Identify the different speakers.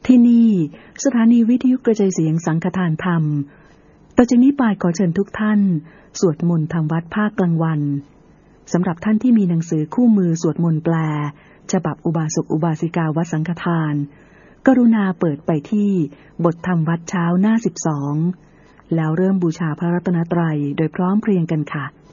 Speaker 1: ที่นี่สถานีวิทยุกระจายเสียงสังฆทานธรรมต่อจากนี้ไปขอเชิญทุกท่านสวดมนต์ทำวัดภาคกลางวันสำหรับท่านที่มีหนังสือคู่มือสวดมนต์แปลฉบับอุบาสกอุบาสิกาวัดสังฆทานกรุณาเปิดไปที่บทธรรมวัดเช้าหน้า12แล้วเริ่มบูชาพระรัตนตรัยโดยพร้อมเพรียงกันค่ะ